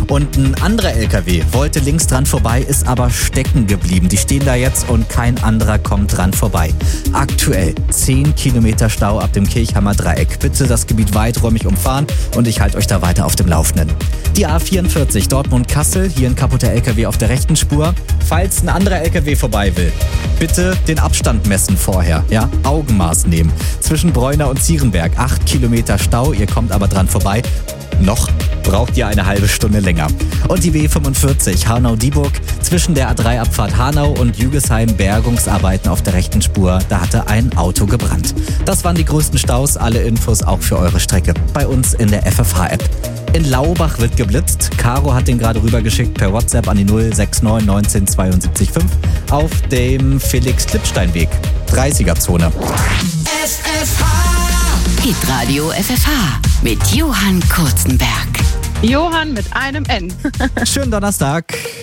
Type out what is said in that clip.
Und ein anderer LKW wollte links dran vorbei, ist aber stecken geblieben. Die stehen da jetzt und kein anderer kommt dran vorbei. Aktuell 10 Kilometer Stau ab dem Kirchhammer Dreieck. Bitte das Gebiet weiträumig umfahren und ich halte euch da weiter auf dem Laufenden. Die A44 Dortmund-Kassel, hier ein kaputter LKW auf der rechten Spur. Falls ein anderer LKW vorbei will, bitte den Abstand messen vorher. Ja? Augenmaß nehmen. Zwischen Bräuner und Zierenberg 8 Kilometer Stau, ihr kommt aber dran vorbei. Noch braucht ihr eine halbe Stunde länger. Und die B45 Hanau-Dieburg zwischen der A3-Abfahrt Hanau und Jügesheim Bergungsarbeiten auf der rechten Spur. Da hatte ein Auto gebrannt. Das waren die größten Staus. Alle Infos auch für eure Strecke bei uns in der FFH-App. In Laubach wird geblitzt. Caro hat den gerade rübergeschickt per WhatsApp an die 069 19 72 5 auf dem Felix-Klippstein-Weg. 30er-Zone. Hitradio FFH mit Johann Kurzenberg. Johann mit einem N. Schönen Donnerstag.